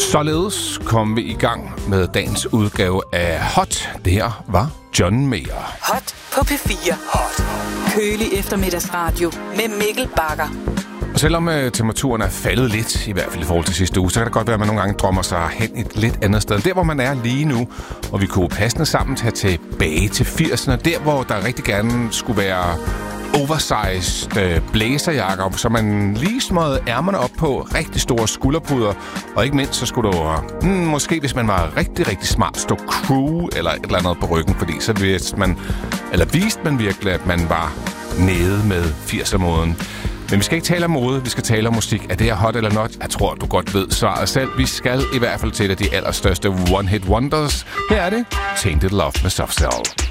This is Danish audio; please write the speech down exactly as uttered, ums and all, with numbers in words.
Således kom vi i gang med dagens udgave af Hot. Det her var John Mayer. Hot på P fire. Hot. Kølig eftermiddagsradio med Mikkel Bagger. Og selvom øh, temperaturen er faldet lidt, i hvert fald i forhold til sidste uge, så kan det godt være, at man nogle gange drømmer sig hen et lidt andet sted. Der, hvor man er lige nu, og vi kunne passende sammen tage tilbage til firserne. Der, hvor der rigtig gerne skulle være oversized øh, blæserjakker, så man lige smøgede ærmerne op på, rigtig store skulderpuder, og ikke mindst, så skulle der hmm, måske, hvis man var rigtig, rigtig smart, stå crew eller et eller andet på ryggen, fordi så vidste man, eller viste man virkelig, at man var nede med firser-moden. Men vi skal ikke tale om mode, vi skal tale om musik. Er det her hot eller not? Jeg tror, du godt ved svaret selv. Vi skal i hvert fald til de allerstørste one-hit wonders. Her er det Tainted Love med Soft Cell.